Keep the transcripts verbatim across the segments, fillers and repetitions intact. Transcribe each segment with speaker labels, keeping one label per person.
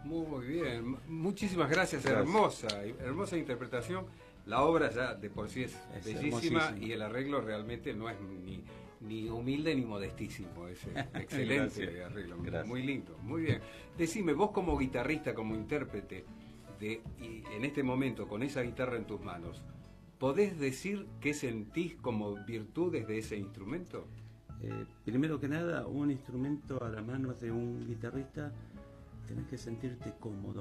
Speaker 1: Muy bien, muchísimas gracias,
Speaker 2: gracias.
Speaker 1: hermosa, hermosa interpretación. La obra ya de por sí es,
Speaker 2: Es
Speaker 1: bellísima
Speaker 2: hermosísima.
Speaker 1: y el arreglo realmente no es ni, ni humilde ni modestísimo, es eh, excelente
Speaker 2: Gracias.
Speaker 1: arreglo,
Speaker 2: Gracias.
Speaker 1: muy lindo, muy bien. Decime, vos como guitarrista, como intérprete, de, y en este momento con esa guitarra en tus manos, ¿podés decir qué sentís como virtudes de ese instrumento?
Speaker 2: Eh, primero que nada, un instrumento a las manos de un guitarrista, tenés que sentirte cómodo,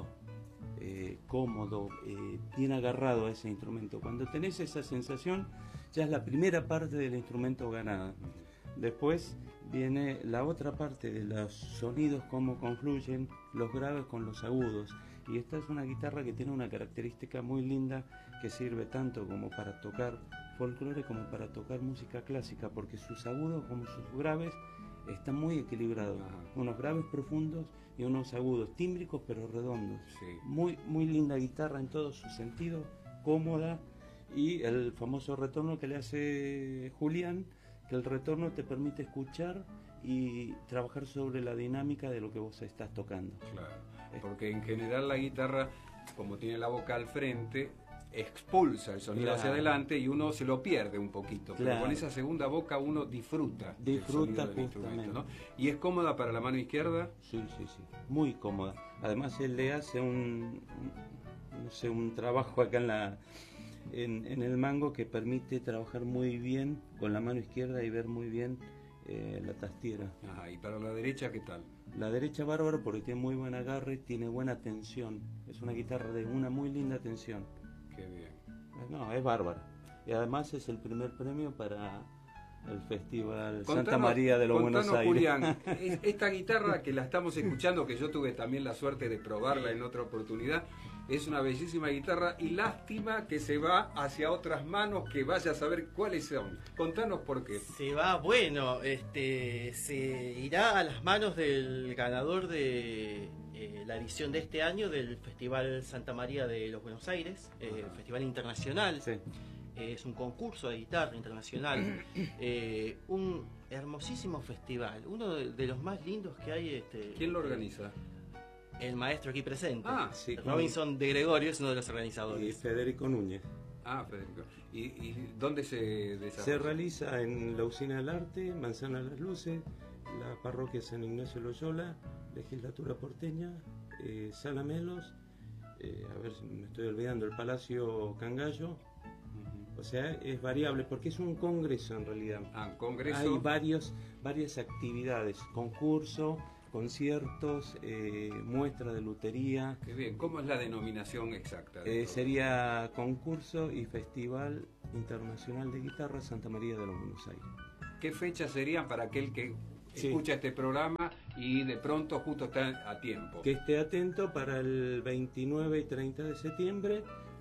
Speaker 2: eh, cómodo, eh, bien agarrado a ese instrumento. Cuando tenés esa sensación, ya es la primera parte del instrumento ganada. Después viene la otra parte de los sonidos, cómo confluyen los graves con los agudos. Y esta es una guitarra que tiene una característica muy linda que sirve tanto como para tocar folclore como para tocar música clásica, porque sus agudos como sus graves están muy equilibrados.
Speaker 1: Ajá.
Speaker 2: Unos graves profundos y unos agudos tímbricos pero redondos.
Speaker 1: Sí.
Speaker 2: Muy, muy linda guitarra en todo su sentido, cómoda, y el famoso retorno que le hace Julián, que el retorno te permite escuchar y trabajar sobre la dinámica de lo que vos estás tocando.
Speaker 1: Claro, porque en general la guitarra, como tiene la boca al frente, expulsa el sonido
Speaker 2: Claro.
Speaker 1: hacia adelante y uno se lo pierde un poquito. Pero
Speaker 2: Claro.
Speaker 1: con esa segunda boca uno disfruta,
Speaker 2: Disfruta
Speaker 1: del sonido del instrumento, ¿no?
Speaker 2: justamente.
Speaker 1: Y es cómoda para la mano izquierda.
Speaker 2: Sí, sí, sí, muy cómoda. Además él le hace un, no sé, un trabajo acá en la en, en el mango que permite trabajar muy bien con la mano izquierda y ver muy bien eh, la tastiera.
Speaker 1: Ajá, y para la derecha, ¿qué tal?
Speaker 2: La derecha bárbaro porque tiene muy buen agarre, tiene buena tensión. Es una guitarra de una muy linda tensión.
Speaker 1: Qué bien.
Speaker 2: No, es bárbara. Y además es el primer premio para el Festival
Speaker 1: Contanos,
Speaker 2: Santa María de los
Speaker 1: contanos,
Speaker 2: Buenos Aires.
Speaker 1: Julián, es- esta guitarra que la estamos escuchando, que yo tuve también la suerte de probarla en otra oportunidad, es una bellísima guitarra y lástima que se va hacia otras manos que vaya a saber cuáles son. Contanos por qué.
Speaker 3: Se va, bueno, este, se irá a las manos del ganador de eh, la edición de este año del Festival Santa María de los Buenos Aires, eh,
Speaker 1: Ajá.
Speaker 3: Festival Internacional.
Speaker 2: Sí.
Speaker 3: Eh, es un concurso de guitarra internacional, eh, un hermosísimo festival, uno de, de los más lindos que hay. Este,
Speaker 1: ¿Quién lo organiza?
Speaker 3: El maestro aquí presente,
Speaker 1: Ah,
Speaker 2: sí.
Speaker 3: Robinson de Gregorio, es uno de los
Speaker 2: Y
Speaker 3: organizadores.
Speaker 2: Federico Núñez.
Speaker 1: Ah, Federico. ¿Y, y dónde se desarrolla?
Speaker 2: Se realiza en la Usina del Arte, Manzana de las Luces, la parroquia San Ignacio Loyola, legislatura porteña, eh, Sala Melos, eh, a ver si me estoy olvidando, el Palacio Cangallo.
Speaker 1: Ujú.
Speaker 2: O sea, es variable porque es un congreso en realidad.
Speaker 1: Ah, congreso.
Speaker 2: Hay varios, varias actividades, concurso, conciertos, eh, muestra de lutería.
Speaker 1: Qué bien. ¿Cómo es la denominación exacta? de
Speaker 2: Eh,
Speaker 1: todo?
Speaker 2: sería concurso y Festival Internacional de Guitarra Santa María de los Buenos Aires.
Speaker 1: ¿Qué fechas serían para aquel que
Speaker 2: Sí.
Speaker 1: escucha este programa y de pronto justo está a tiempo?
Speaker 2: Que esté atento para el veintinueve y treinta de septiembre,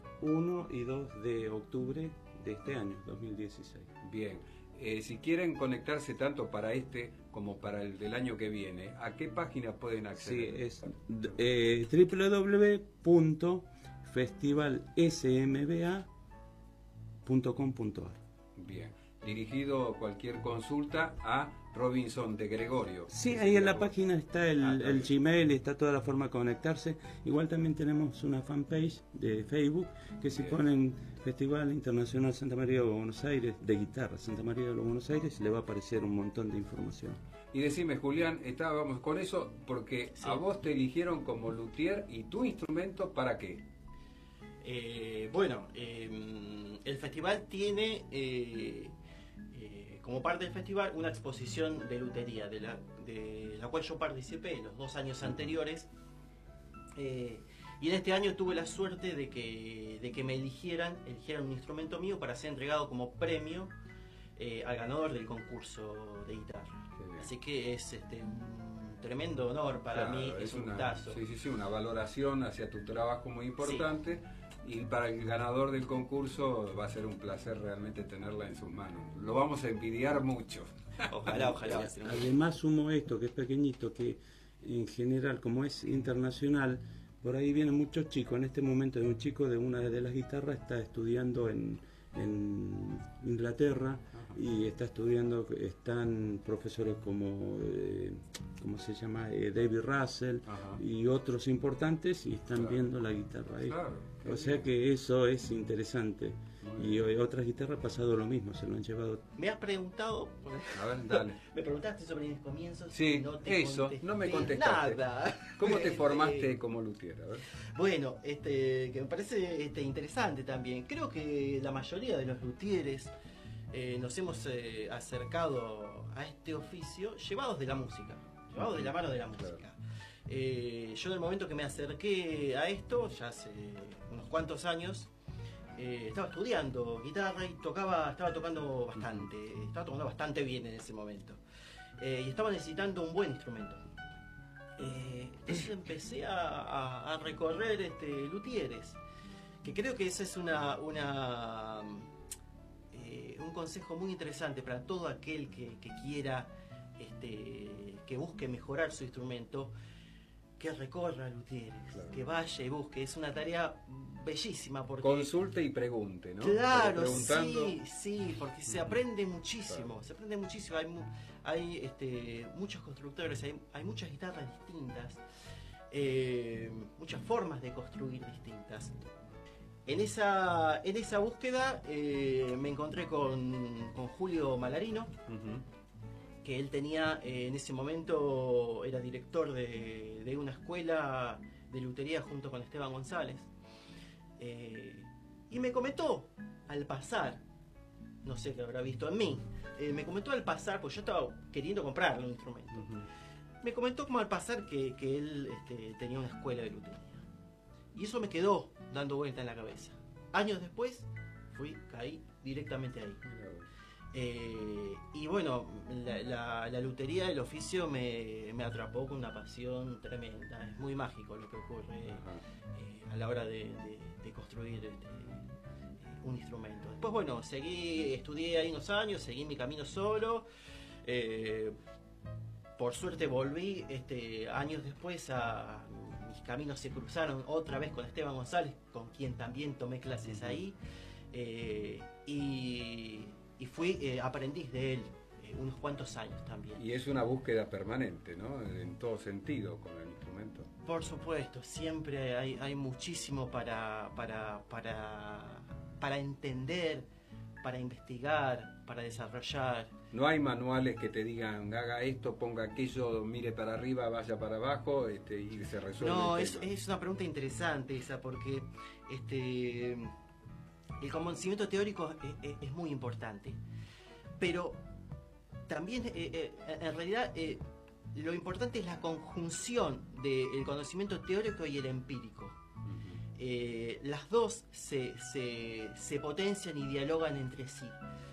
Speaker 2: uno y dos de octubre de este año, dos mil dieciséis.
Speaker 1: Bien. Eh, si quieren conectarse tanto para este como para el del año que viene, ¿a qué página pueden
Speaker 2: Sí,
Speaker 1: acceder?
Speaker 2: es eh, w w w punto festival s m b a punto com punto a r.
Speaker 1: Bien. Dirigido cualquier consulta a Robinson de Gregorio.
Speaker 2: Sí, ahí en la
Speaker 1: Digamos.
Speaker 2: página está el,
Speaker 1: Ah, está
Speaker 2: el
Speaker 1: bien.
Speaker 2: Gmail, está toda la forma de conectarse. Igual también tenemos una fanpage de Facebook que si
Speaker 1: Bien.
Speaker 2: ponen Festival Internacional Santa María de los Buenos Aires de guitarra Santa María de los Buenos Aires, le va a aparecer un montón de información.
Speaker 1: Y decime, Julián, estábamos con eso porque
Speaker 3: Sí.
Speaker 1: a vos te eligieron como luthier y tu instrumento, ¿para qué?
Speaker 3: Eh, bueno, eh, el festival tiene eh, eh, como parte del festival una exposición de lutería, de la, de la cual yo participé los dos años anteriores. Eh, y en este año tuve la suerte de que, de que me eligieran, eligieran un instrumento mío para ser entregado como premio eh, al ganador del concurso de guitarra.
Speaker 1: Qué bien.
Speaker 3: Así que es este, un tremendo honor para
Speaker 1: Claro,
Speaker 3: mí, es, un
Speaker 1: una,
Speaker 3: gustazo.
Speaker 1: sí, sí, sí, una valoración hacia tu trabajo muy importante. Y para el ganador del concurso va a ser un placer realmente tenerla en sus manos. Lo vamos a envidiar mucho.
Speaker 3: Ojalá, ojalá. va a ser un-
Speaker 2: Además sumo esto, que es pequeñito, que en general, como es internacional, por ahí vienen muchos chicos. En este momento hay un chico de una de las guitarras está estudiando en, en Inglaterra y está estudiando, están profesores como, eh, ¿cómo se llama? Eh, David Russell. Ajá. Y otros importantes y están claro. viendo la guitarra ahí. Claro, o sea bien. Que eso es interesante. Y hoy otras guitarras ha pasado lo mismo, se lo han llevado.
Speaker 3: Me has preguntado,
Speaker 1: a ver, dale.
Speaker 3: Me preguntaste sobre mis comienzos.
Speaker 1: Sí,
Speaker 3: no te
Speaker 1: eso, no me contestaste.
Speaker 3: Nada.
Speaker 1: ¿Cómo te formaste como luthier? A ver.
Speaker 3: Bueno, este, que me parece este, interesante también. Creo que la mayoría de los luthieres eh, nos hemos eh, acercado a este oficio llevados de la música, llevados de la mano de la música. Claro. Eh, yo en el momento que me acerqué a esto, ya hace unos cuantos años, Eh, estaba estudiando guitarra y tocaba, estaba tocando bastante, estaba tocando bastante bien en ese momento. Eh, y estaba necesitando un buen instrumento. Eh, entonces empecé a, a, a recorrer este, luthieres, que creo que ese es una, una eh, un consejo muy interesante para todo aquel que, que quiera, este, que busque mejorar su instrumento, que recorra luthieres, claro. que vaya y busque. Es una tarea bellísima porque
Speaker 1: consulte y pregunte, ¿no?
Speaker 3: Claro, sí, sí, porque se aprende muchísimo, claro. se aprende muchísimo. Hay, hay este, muchos constructores, hay, hay muchas guitarras distintas, eh, muchas formas de construir distintas. En esa, en esa búsqueda eh, me encontré con, con Julio Malarino, uh-huh. que él tenía, eh, en ese momento era director de, de una escuela de lutería junto con Esteban González. Eh, y me comentó al pasar, no sé qué habrá visto en mí, eh, me comentó al pasar, pues yo estaba queriendo comprarle un instrumento. Uh-huh. Me comentó como al pasar que, que él este, tenía una escuela de lutería. Y eso me quedó dando vuelta en la cabeza. Años después, fui, caí directamente ahí. Eh, y bueno, la, la, la lutería, el oficio me, me atrapó con una pasión tremenda. Es muy mágico lo que ocurre eh, a la hora de, de, de construir este, un instrumento. Después, bueno, seguí, estudié ahí unos años, seguí mi camino solo. Eh, por suerte volví este, años después a... Mis caminos se cruzaron otra vez con Esteban González, con quien también tomé clases ahí. Eh, y... Y fui eh, aprendiz de él eh, unos cuantos años también.
Speaker 1: Y es una búsqueda permanente, ¿no? En todo sentido con el instrumento.
Speaker 3: Por supuesto, siempre hay, hay muchísimo para, para, para, para entender, para investigar, para desarrollar.
Speaker 1: No hay manuales que te digan, haga esto, ponga aquello, mire para arriba, vaya para abajo, este, y se resuelve.
Speaker 3: No, es, es una pregunta interesante esa, porque... este el conocimiento teórico es, es, es muy importante, pero también eh, eh, en realidad eh, lo importante es la conjunción del conocimiento teórico y el empírico. Uh-huh. Eh, las dos se, se, se potencian y dialogan entre sí.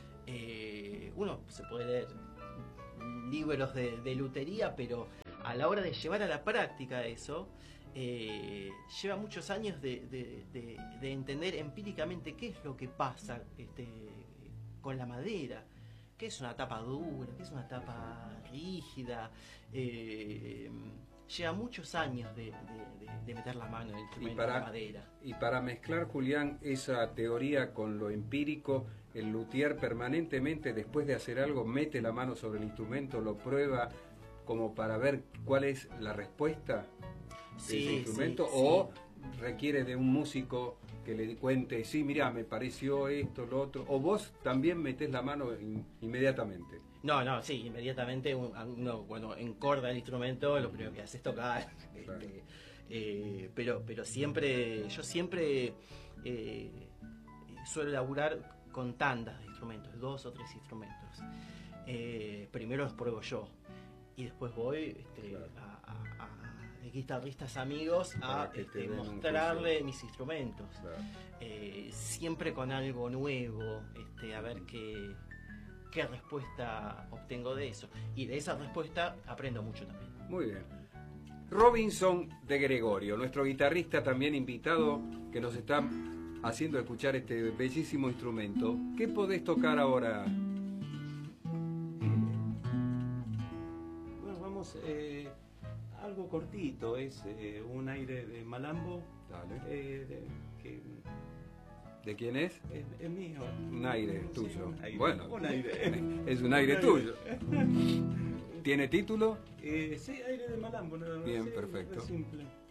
Speaker 3: Eh, uno se puede leer libros de, de lutería, pero a la hora de llevar a la práctica eso, Eh, lleva muchos años de, de, de, de entender empíricamente qué es lo que pasa este, con la madera, qué es una tapa dura, qué es una tapa rígida. Eh, lleva muchos años de, de, de meter la mano en el instrumento de la madera.
Speaker 1: Y para mezclar, Julián, esa teoría con lo empírico, el luthier permanentemente, después de hacer algo, mete la mano sobre el instrumento, lo prueba como para ver cuál es la respuesta de
Speaker 3: sí,
Speaker 1: ese instrumento,
Speaker 3: sí,
Speaker 1: o
Speaker 3: sí.
Speaker 1: requiere de un músico que le cuente, sí, mirá, me pareció esto, lo otro, o vos también metés la mano in, inmediatamente.
Speaker 3: No, no, sí, inmediatamente uno cuando encorda el instrumento lo primero que hace es tocar. Claro. Este, eh, pero, pero siempre, yo siempre eh, suelo laburar con tandas de instrumentos, dos o tres instrumentos. Eh, primero los pruebo yo y después voy este, claro. a, a, a guitarristas amigos a este, mostrarle mis instrumentos. Claro. Eh, siempre con algo nuevo, este, a ver qué, qué respuesta obtengo de eso. Y de esa respuesta aprendo mucho también.
Speaker 1: Muy bien. Robinson de Gregorio, nuestro guitarrista también invitado, que nos está haciendo escuchar este bellísimo instrumento. ¿Qué podés tocar ahora?
Speaker 2: Bueno, vamos... Eh... algo cortito, es eh, un aire de malambo.
Speaker 1: Dale.
Speaker 2: Eh, de, que
Speaker 1: ¿De quién es?
Speaker 2: Es, es mío.
Speaker 1: Un aire
Speaker 2: Sí,
Speaker 1: tuyo.
Speaker 2: un aire.
Speaker 1: Bueno,
Speaker 2: Un aire.
Speaker 1: es un aire tuyo. ¿Tiene título?
Speaker 2: Eh, sí, aire de malambo, nada más.
Speaker 1: Bien,
Speaker 2: Sí,
Speaker 1: perfecto.
Speaker 2: es simple.